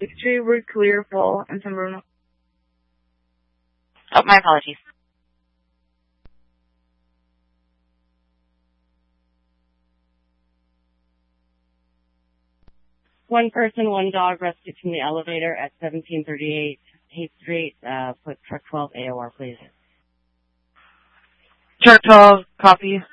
Street, we're clear full in San Bruno. Oh, my apologies. One person, one dog rescued from the elevator at 1738 8th Street. Put truck 12 AOR, please. Truck 12, copy.